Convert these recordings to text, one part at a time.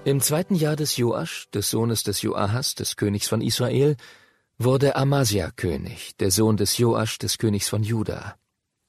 Im 2. Jahr des Joasch, des Sohnes des Joahas, des Königs von Israel, wurde Amasja König, der Sohn des Joasch, des Königs von Juda.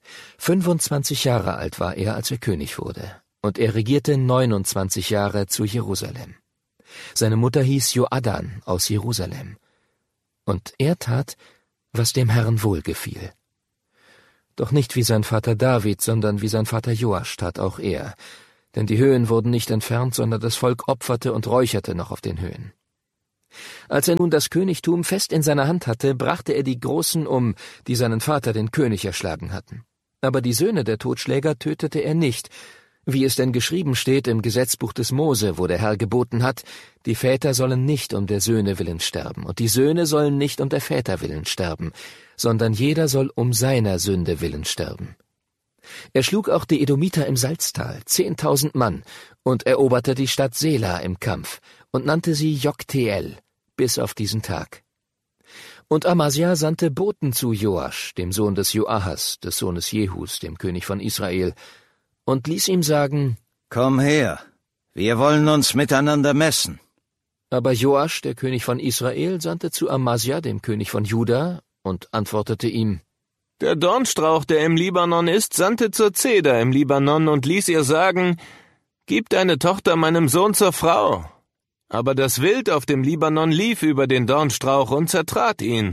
25 Jahre alt war er, als er König wurde, und er regierte 29 Jahre zu Jerusalem. Seine Mutter hieß Joadan aus Jerusalem. Und er tat, was dem Herrn wohlgefiel. Doch nicht wie sein Vater David, sondern wie sein Vater Joasch tat auch er. Denn die Höhen wurden nicht entfernt, sondern das Volk opferte und räucherte noch auf den Höhen. Als er nun das Königtum fest in seiner Hand hatte, brachte er die Großen um, die seinen Vater, den König, erschlagen hatten. Aber die Söhne der Totschläger tötete er nicht, wie es denn geschrieben steht im Gesetzbuch des Mose, wo der Herr geboten hat, die Väter sollen nicht um der Söhne willen sterben, und die Söhne sollen nicht um der Väter willen sterben, sondern jeder soll um seiner Sünde willen sterben. Er schlug auch die Edomiter im Salztal, 10.000 Mann, und eroberte die Stadt Sela im Kampf und nannte sie Jokteel bis auf diesen Tag. Und Amasja sandte Boten zu Joasch, dem Sohn des Joahas, des Sohnes Jehus, dem König von Israel, und ließ ihm sagen: »Komm her, wir wollen uns miteinander messen.« Aber Joasch, der König von Israel, sandte zu Amasja, dem König von Juda, und antwortete ihm: »Der Dornstrauch, der im Libanon ist, sandte zur Zeder im Libanon und ließ ihr sagen, »Gib deine Tochter meinem Sohn zur Frau.« Aber das Wild auf dem Libanon lief über den Dornstrauch und zertrat ihn.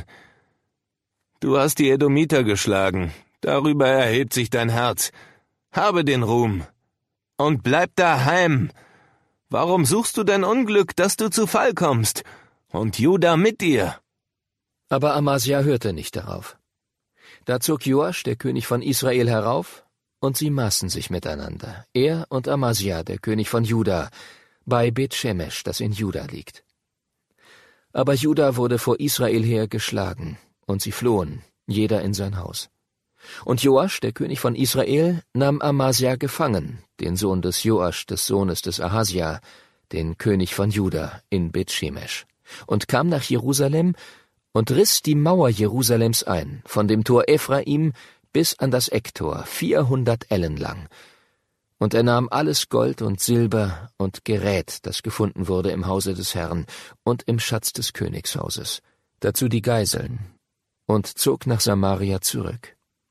Du hast die Edomiter geschlagen, darüber erhebt sich dein Herz. Habe den Ruhm und bleib daheim. Warum suchst du dein Unglück, dass du zu Fall kommst, und Juda mit dir?« Aber Amasja hörte nicht darauf. Da zog Joasch, der König von Israel, herauf, und sie maßen sich miteinander, er und Amasja, der König von Juda, bei Bet-Shemesh, das in Juda liegt. Aber Juda wurde vor Israel her geschlagen, und sie flohen, jeder in sein Haus. Und Joasch, der König von Israel, nahm Amasja gefangen, den Sohn des Joasch, des Sohnes des Ahasja, den König von Juda, in Bet-Shemesh, und kam nach Jerusalem und riss die Mauer Jerusalems ein, von dem Tor Ephraim bis an das Ecktor, 400 Ellen lang. Und er nahm alles Gold und Silber und Gerät, das gefunden wurde im Hause des Herrn und im Schatz des Königshauses, dazu die Geiseln, und zog nach Samaria zurück.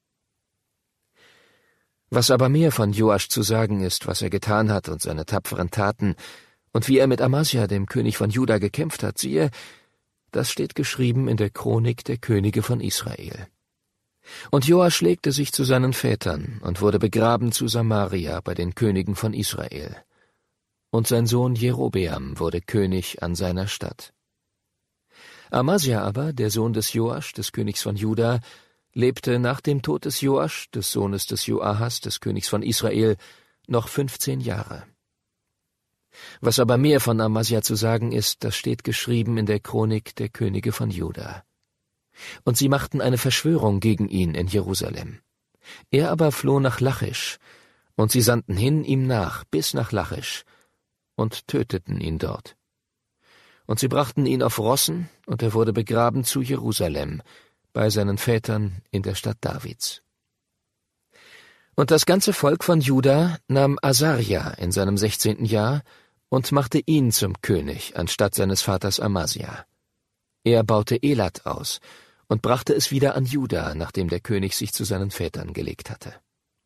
Was aber mehr von Joasch zu sagen ist, was er getan hat und seine tapferen Taten, und wie er mit Amasja, dem König von Juda, gekämpft hat, siehe, das steht geschrieben in der Chronik der Könige von Israel. Und Joasch legte sich zu seinen Vätern und wurde begraben zu Samaria bei den Königen von Israel. Und sein Sohn Jerobeam wurde König an seiner Stadt. Amasja aber, der Sohn des Joasch, des Königs von Juda, lebte nach dem Tod des Joasch, des Sohnes des Joahas, des Königs von Israel, noch 15 Jahre. Was aber mehr von Amasja zu sagen ist, das steht geschrieben in der Chronik der Könige von Juda. Und sie machten eine Verschwörung gegen ihn in Jerusalem. Er aber floh nach Lachisch, und sie sandten hin ihm nach, bis nach Lachisch, und töteten ihn dort. Und sie brachten ihn auf Rossen, und er wurde begraben zu Jerusalem, bei seinen Vätern in der Stadt Davids. Und das ganze Volk von Juda nahm Asarja in seinem 16. Jahr und machte ihn zum König anstatt seines Vaters Amasja. Er baute Elat aus und brachte es wieder an Juda, nachdem der König sich zu seinen Vätern gelegt hatte.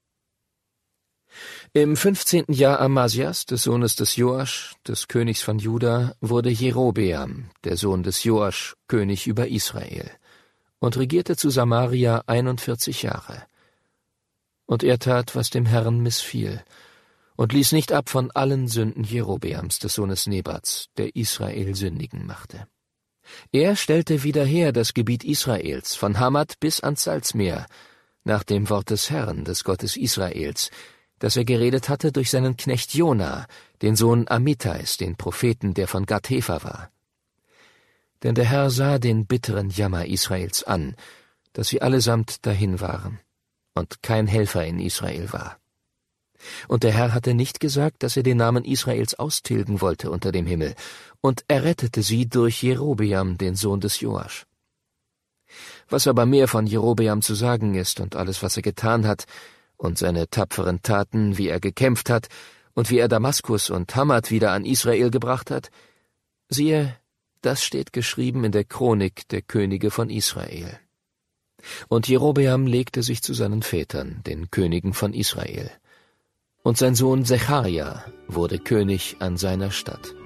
Im 15. Jahr Amasjas, des Sohnes des Joasch, des Königs von Juda, wurde Jerobeam, der Sohn des Joasch, König über Israel, und regierte zu Samaria 41 Jahre. Und er tat, was dem Herrn missfiel, und ließ nicht ab von allen Sünden Jerobeams, des Sohnes Nebats, der Israel sündigen machte. Er stellte wieder her das Gebiet Israels, von Hamat bis ans Salzmeer, nach dem Wort des Herrn, des Gottes Israels, das er geredet hatte durch seinen Knecht Jona, den Sohn Amittais, den Propheten, der von Gad-Hefer war. Denn der Herr sah den bitteren Jammer Israels an, dass sie allesamt dahin waren, und kein Helfer in Israel war. Und der Herr hatte nicht gesagt, dass er den Namen Israels austilgen wollte unter dem Himmel, und er rettete sie durch Jerobeam, den Sohn des Joasch. Was aber mehr von Jerobeam zu sagen ist und alles, was er getan hat, und seine tapferen Taten, wie er gekämpft hat, und wie er Damaskus und Hamad wieder an Israel gebracht hat, siehe, das steht geschrieben in der Chronik der Könige von Israel. Und Jerobeam legte sich zu seinen Vätern, den Königen von Israel. Und sein Sohn Secharja wurde König an seiner Statt.